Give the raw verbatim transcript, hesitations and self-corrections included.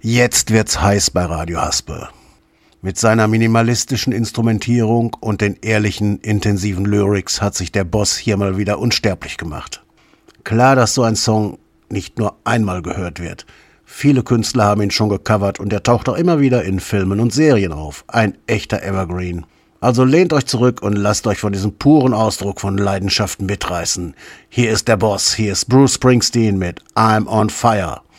Jetzt wird's heiß bei Radio Haspe. Mit seiner minimalistischen Instrumentierung und den ehrlichen, intensiven Lyrics hat sich der Boss hier mal wieder unsterblich gemacht. Klar, dass so ein Song nicht nur einmal gehört wird. Viele Künstler haben ihn schon gecovert und er taucht auch immer wieder in Filmen und Serien auf. Ein echter Evergreen. Also lehnt euch zurück und lasst euch von diesem puren Ausdruck von Leidenschaft mitreißen. Hier ist der Boss, hier ist Bruce Springsteen mit I'm on Fire.